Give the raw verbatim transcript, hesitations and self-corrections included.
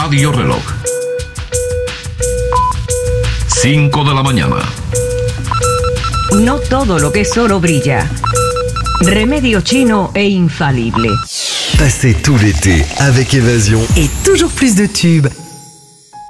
Radio Reloj. cinco de la mañana. No todo lo que es oro brilla. Remedio chino e infalible. Passez tout l'été avec Évasion et toujours plus de tubes.